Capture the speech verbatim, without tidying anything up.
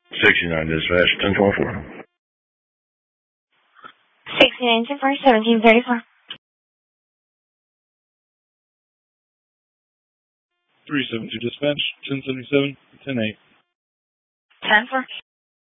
sixty-nine dispatch, ten twenty-four. sixty-nine ten four, seventeen thirty-four. three seven two dispatch, ten seventy-seven, ten eight. ten four.